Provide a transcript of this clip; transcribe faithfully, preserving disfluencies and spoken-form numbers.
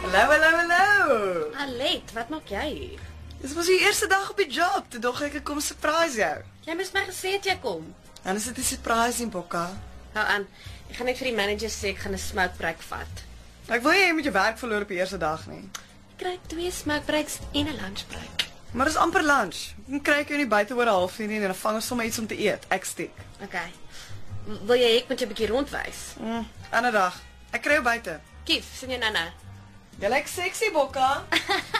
Hallo, hallo, hallo. Alet, wat maak jy hier? Dis mos die eerste dag op die job, toe dog ek ek kom surprise jou. Jy moes my gesê het jy kom. Dan is dit 'n surprise in Bokka. Hou aan. Ek gaan net vir die manager sê ek gaan 'n smoke break vat. Ek wil nie jy moet jou werk verloor op die eerste dag nie. Ek kry twee smoke breaks en 'n lunch break. Maar dis amper lunch. Dan kry ek jou nie buite oor 'n halfuur nie en dan vang ons sommer iets om te eet. Ek steek. Okay. Wil jy ek moet jou 'n bietjie rondwys? Mm, ander dag. Ek kry jou buite. Kief, sien jy nou nou? Jy lyk sexy, Bokka.